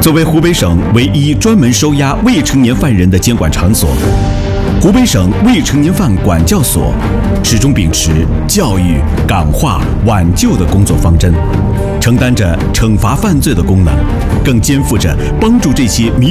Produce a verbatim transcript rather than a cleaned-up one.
作为湖北省唯一专门收押未成年犯人的监管场所，湖北省未成年犯管教所始终秉持教育、感化、挽救的工作方针，承担着惩罚犯罪的功能，更肩负着帮助这些迷